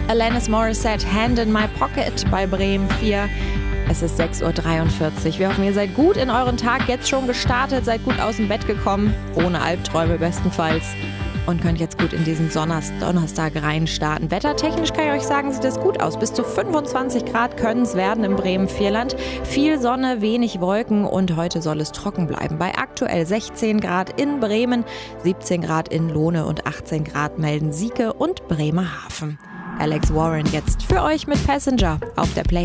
Alanis Morissette, Hand in My Pocket bei Bremen 4. Es ist 6:43 Uhr. Wir hoffen, ihr seid gut in euren Tag jetzt schon gestartet, seid gut aus dem Bett gekommen, ohne Albträume bestenfalls. Und könnt jetzt gut in diesen Donnerstag reinstarten. Wettertechnisch kann ich euch sagen, sieht es gut aus. Bis zu 25 Grad können es werden im Bremen-Vierland. Viel Sonne, wenig Wolken und heute soll es trocken bleiben. Bei aktuell 16 Grad in Bremen, 17 Grad in Lohne und 18 Grad melden Sieke und Bremerhaven. Alex Warren jetzt für euch mit Passenger auf der Play.